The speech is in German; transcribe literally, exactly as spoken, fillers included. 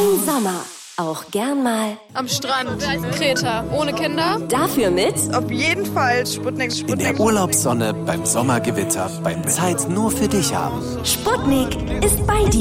Dein Sommer. Auch gern mal am Strand, Kreta, ohne Kinder. Dafür mit auf jeden Fall Sputnik, Sputnik. In der Urlaubssonne, beim Sommergewitter, beim Zeit nur für dich haben. Sputnik ist bei dir.